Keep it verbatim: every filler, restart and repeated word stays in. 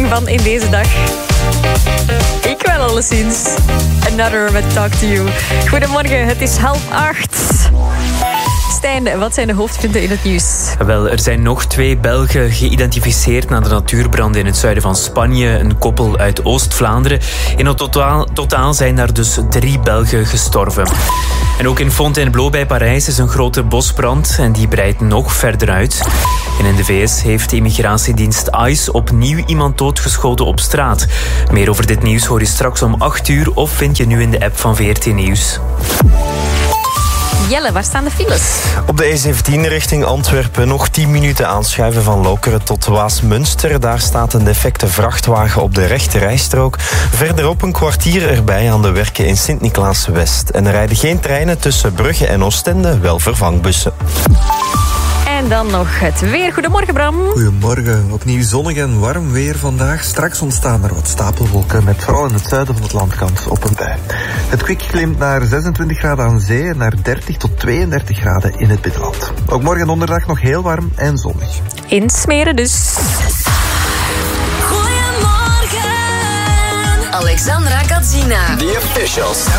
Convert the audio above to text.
van In Deze Dag. Ik wel alleszins. Another met Talk to You. Goedemorgen, het is half acht. Stijn, wat zijn de hoofdpunten in het nieuws? Wel, er zijn nog twee Belgen geïdentificeerd na de natuurbranden in het zuiden van Spanje. Een koppel uit Oost-Vlaanderen. In het totaal, totaal zijn daar dus drie Belgen gestorven. En ook in Fontainebleau bij Parijs is een grote bosbrand en die breidt nog verder uit. En in de V S heeft de immigratiedienst ICE opnieuw iemand doodgeschoten op straat. Meer over dit nieuws hoor je straks om acht uur of vind je nu in de app van V R T Nieuws. Jelle, waar staan de files? Op de E zeventien richting Antwerpen nog tien minuten aanschuiven van Lokeren tot Waasmunster. Daar staat een defecte vrachtwagen op de rechte rijstrook. Verderop een kwartier erbij aan de werken in Sint-Niklaas-West. En er rijden geen treinen tussen Brugge en Oostende, wel vervangbussen. En dan nog het weer. Goedemorgen, Bram. Goedemorgen. Opnieuw zonnig en warm weer vandaag. Straks ontstaan er wat stapelwolken met vooral in het zuiden van het land kans op een bui. Het kwik klimt naar zesentwintig graden aan zee en naar dertig tot tweeëndertig graden in het binnenland. Ook morgen donderdag nog heel warm en zonnig. Insmeren dus. Goedemorgen. Alexandra Kadzina. The Officials.